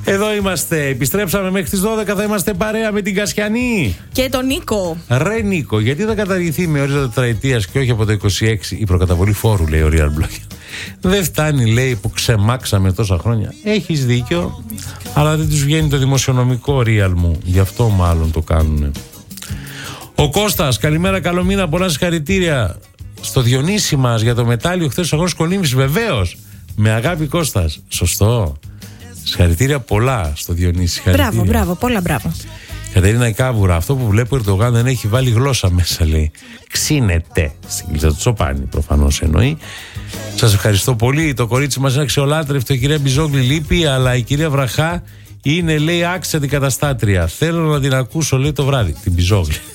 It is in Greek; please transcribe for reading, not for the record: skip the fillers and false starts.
Εδώ είμαστε. Επιστρέψαμε μέχρι τις 12. Θα είμαστε παρέα με την Κασιανή και τον Νίκο. Ρε Νίκο, γιατί θα καταργηθεί με ορίζοντα τετραετίας και όχι από το 26 η προκαταβολή φόρου, λέει ο Real Blogger. Δεν φτάνει, λέει, που ξεμάξαμε τόσα χρόνια. Έχεις δίκιο, αλλά δεν τους βγαίνει το δημοσιονομικό Real μου. Γι' αυτό μάλλον το κάνουνε. Ο Κώστας, καλημέρα, καλό μήνα, πολλά συγχαρητήρια στο Διονύση μας για το μετάλλιο χθες στους αγώνες Κολύμβησης. Βεβαίως, με αγάπη Κώστας. Σωστό. Συγχαρητήρια πολλά στο Διονύση. Μπράβο, πολλά μπράβο. Κατερίνα Κάβουρα, αυτό που βλέπει ο Ερντογάν δεν έχει βάλει γλώσσα μέσα, λέει. Ξύνεται. Στην κλεισά του Τσοπάνη, προφανώς εννοεί. Σας ευχαριστώ πολύ. Το κορίτσι μας είναι αξιολάτρευτο. Η κυρία Μπιζόγλη λείπει, αλλά η κυρία Βραχά είναι, λέει, άξια αντικαταστάτρια. Θέλω να την ακούσω, λέει, το βράδυ. Την Μπιζόγλη.